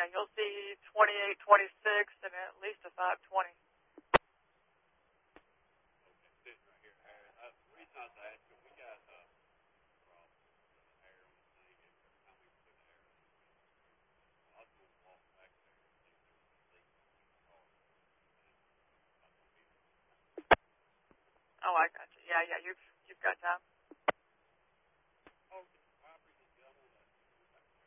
you'll see 28, 26, and at least a 520. Okay, sitting right here. The reason I was asking, we got problem with the air on the thing every time we put air on it. I was going to walk back there and see if there was a leak in the car. Oh, I got you. Yeah, you've got time.